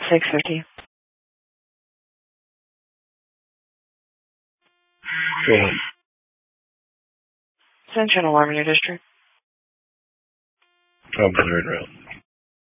650. Go ahead. Send an alarm in your district. On the third round.